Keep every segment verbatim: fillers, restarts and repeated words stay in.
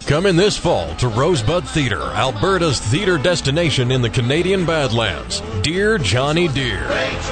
Coming this fall to Rosebud Theatre, Alberta's theatre destination in the Canadian Badlands. Dear Johnny Deere.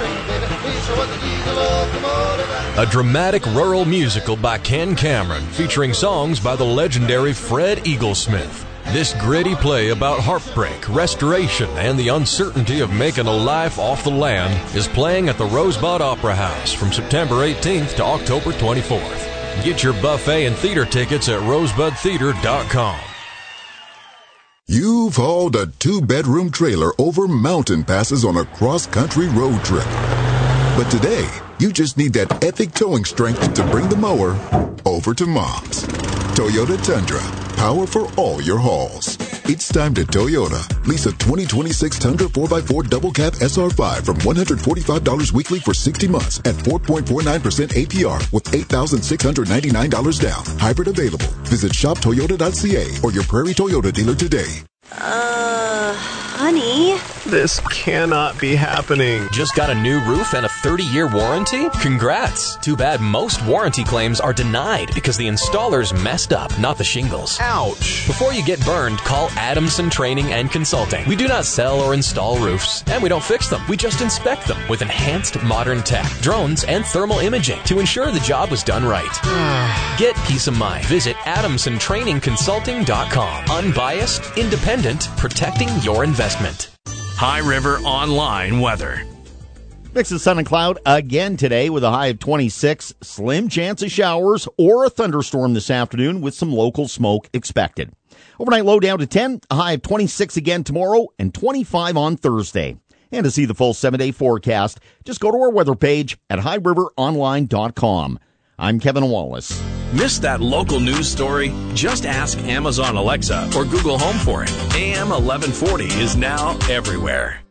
A dramatic rural musical by Ken Cameron featuring songs by the legendary Fred Eaglesmith. This gritty play about heartbreak, restoration, and the uncertainty of making a life off the land is playing at the Rosebud Opera House from September eighteenth to October twenty-fourth. Get your buffet and theater tickets at rosebud theater dot com. You've hauled a two-bedroom trailer over mountain passes on a cross-country road trip. But today, you just need that epic towing strength to bring the mower over to Mom's. Toyota Tundra. Power for all your hauls. It's time to Toyota. Lease a twenty twenty-six Tundra four by four Double Cab S R five from one hundred forty-five dollars weekly for sixty months at four point four nine percent A P R with eight thousand six hundred ninety-nine dollars down. Hybrid available. Visit shop toyota dot c a or your Prairie Toyota dealer today. Uh, honey? This cannot be happening. Just got a new roof and a thirty-year warranty? Congrats! Too bad most warranty claims are denied because the installers messed up, not the shingles. Ouch. Before you get burned, call Adamson Training and Consulting. We do not sell or install roofs, and we don't fix them. We just inspect them with enhanced modern tech, drones, and thermal imaging to ensure the job was done right. Get peace of mind. Visit adamson training consulting dot com. Unbiased, independent, protecting your investment. High River Online weather. Mix of sun and cloud again today with a high of twenty-six. Slim chance of showers or a thunderstorm this afternoon with some local smoke expected. Overnight low down to ten, a high of twenty-six again tomorrow and twenty-five on Thursday. And to see the full seven-day forecast, just go to our weather page at high river online dot com. I'm Kevin Wallace. Missed that local news story? Just ask Amazon Alexa or Google Home for it. A M eleven forty is now everywhere.